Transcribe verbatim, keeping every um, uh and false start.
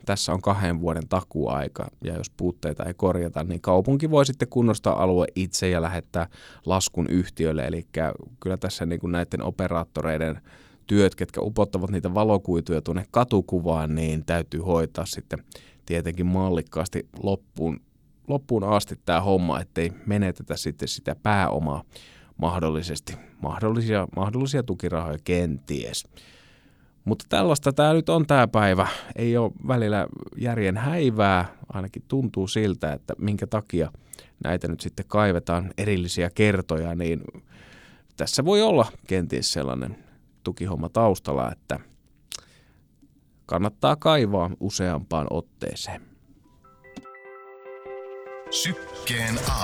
tässä on kahden vuoden takuaika, ja jos puutteita ei korjata, niin kaupunki voi sitten kunnostaa alue itse ja lähettää laskun yhtiölle. Eli kyllä tässä niin kuin näiden operaattoreiden työt, ketkä upottavat niitä valokuituja tuonne katukuvaan, niin täytyy hoitaa sitten tietenkin mallikkaasti loppuun, loppuun asti tämä homma, ettei menetetä sitten sitä pääomaa mahdollisesti, mahdollisia, mahdollisia tukirahoja kenties. Mutta tällaista tämä nyt on tämä päivä. Ei ole välillä järjen häivää, ainakin tuntuu siltä, että minkä takia näitä nyt sitten kaivetaan erillisiä kertoja, niin tässä voi olla kenties sellainen tukihomma taustalla, että kannattaa kaivaa useampaan otteeseen. Sykkeen